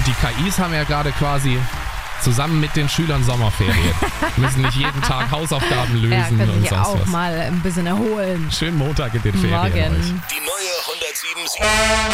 Und die KIs haben ja gerade quasi zusammen mit den Schülern Sommerferien. Müssen nicht jeden Tag Hausaufgaben lösen Ja, können und sich sonst auch was. mal ein bisschen erholen. Schönen Montag in den Ferien Morgen. euch. Die neue 107.7